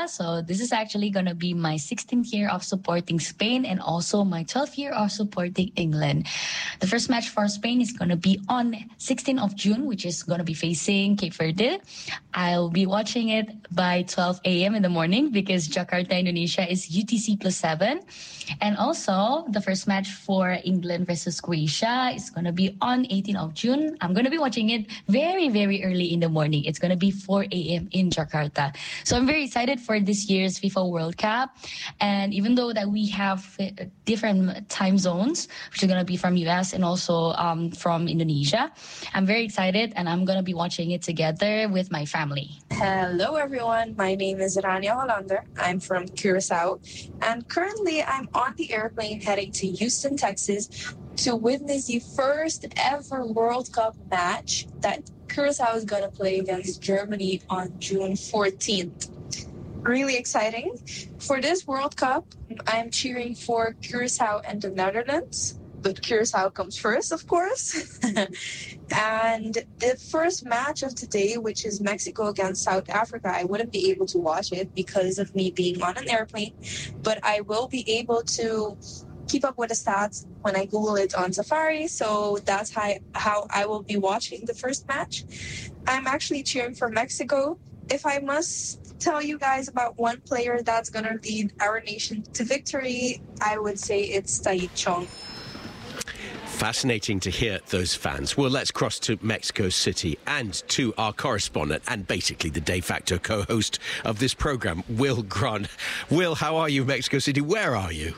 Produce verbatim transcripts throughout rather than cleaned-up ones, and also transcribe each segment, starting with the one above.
Jakarta. So this is actually going to be my sixteenth year of supporting Spain and also my twelfth year of supporting England. The first match for Spain is going to be on sixteenth of June, which is going to be facing Cape Verde. I'll be watching it by twelve a.m. in the morning because Jakarta, Indonesia is U T C plus seven. And also the first match for England versus Croatia is going to be on eighteenth of June. I'm going to be watching it very, very early in the morning. It's going to be four a.m. in Jakarta. So I'm very excited for this year's FIFA World Cup. And even though that we have different time zones, which are going to be from U S and also um, from Indonesia, I'm very excited and I'm going to be watching it together with my family. Hello, everyone. My name is Rania Hollander. I'm from Curacao. And currently I'm on the airplane heading to Houston, Texas to witness the first ever World Cup match that Curacao is going to play against Germany on June fourteenth. Really exciting. For this World Cup, I'm cheering for Curacao and the Netherlands, but Curacao comes first, of course. And the first match of today, which is Mexico against South Africa, I wouldn't be able to watch it because of me being on an airplane, but I will be able to keep up with the stats when I Google it on Safari. So that's how, how I will be watching the first match. I'm actually cheering for Mexico. If I must tell you guys about one player that's going to lead our nation to victory, I would say it's Tahith Chong. Fascinating to hear those fans. Well, let's cross to Mexico City and to our correspondent and basically the de facto co-host of this programme, Will Grant. Will, how are you, Mexico City? Where are you?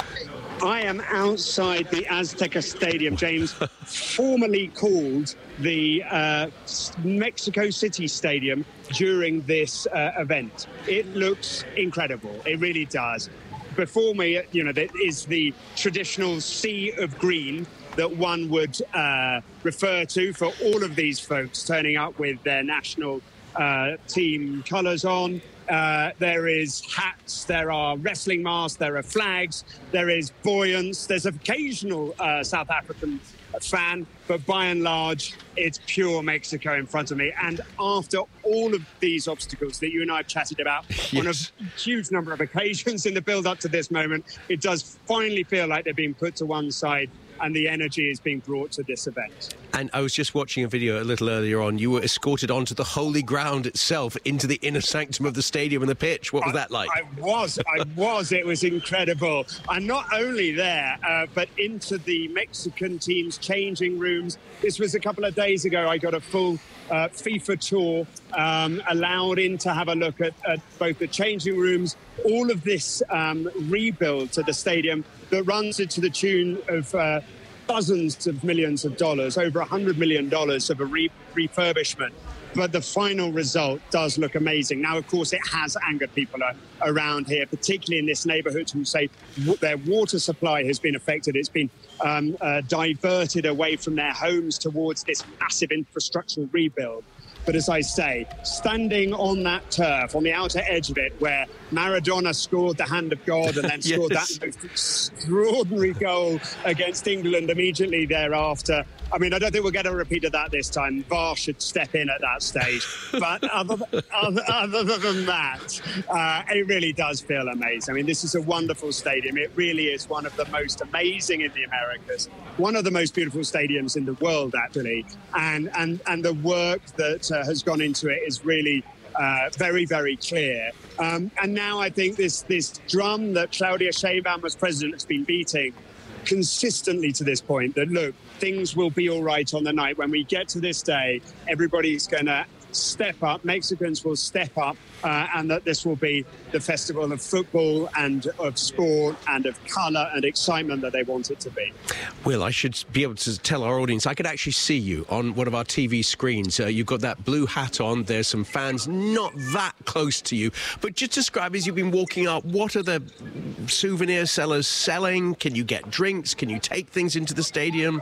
I am outside the Azteca Stadium, James, formerly called the uh, Mexico City Stadium during this uh, event. It looks incredible. It really does. Before me, you know, there is the traditional sea of green that one would uh, refer to for all of these folks turning up with their national uh, team colours on. Uh, there is hats, there are wrestling masks, there are flags, there is buoyance, there's occasional uh, South African fan, but by and large, it's pure Mexico in front of me. And after all of these obstacles that you and I have chatted about yes. on a huge number of occasions in the build-up to this moment, it does finally feel like they're being put to one side and the energy is being brought to this event. And I was just watching a video a little earlier on. You were escorted onto the holy ground itself, into the inner sanctum of the stadium and the pitch. What was I, that like? I was, I was. It was incredible. And not only there, uh, but into the Mexican team's changing rooms. This was a couple of days ago. I got a full uh, FIFA tour, um, allowed in to have a look at, at both the changing rooms, all of this um, rebuild to the stadium that runs into the tune of uh, dozens of millions of dollars, over one hundred million dollars of a re- refurbishment. But the final result does look amazing. Now, of course, it has angered people uh, around here, particularly in this neighbourhood, who say w- their water supply has been affected. It's been um, uh, diverted away from their homes towards this massive infrastructural rebuild. But as I say, standing on that turf, on the outer edge of it, where Maradona scored the hand of God and then yes. scored that most extraordinary goal against England immediately thereafter. I mean, I don't think we'll get a repeat of that this time. V A R should step in at that stage. But other, other, other than that, uh, it really does feel amazing. I mean, this is a wonderful stadium. It really is one of the most amazing in the Americas, one of the most beautiful stadiums in the world, actually. And, and, and the work that uh, has gone into it is really uh, very, very clear. Um, and now I think this, this drum that Claudia Sheinbaum as president has been beating consistently to this point, that, look, things will be all right on the night. When we get to this day, everybody's going to step up, Mexicans will step up, uh, and that this will be the festival of football and of sport and of colour and excitement that they want it to be. Will, I should be able to tell our audience, I could actually see you on one of our T V screens. Uh, you've got that blue hat on, there's some fans not that close to you, but just describe, as you've been walking up, what are the souvenir sellers selling? Can you get drinks? Can you take things into the stadium?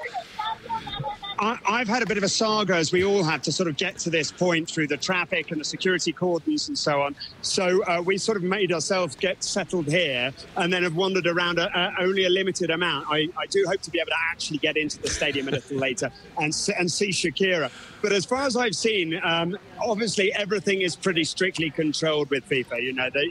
I, I've had a bit of a saga, as we all have, to sort of get to this point through the traffic and the security cordons and so on. So uh, we sort of made ourselves get settled here and then have wandered around a, a, only a limited amount. I, I do hope to be able to actually get into the stadium a little later and, and see Shakira. But as far as I've seen, um, obviously everything is pretty strictly controlled with FIFA. You know, they,